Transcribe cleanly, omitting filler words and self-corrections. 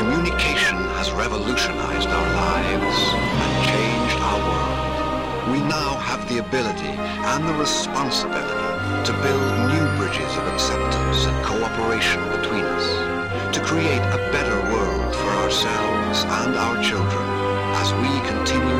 Communication has revolutionized our lives and changed our world. We now have the ability and the responsibility to build new bridges of acceptance and cooperation between us, to create a better world for ourselves and our children as we continue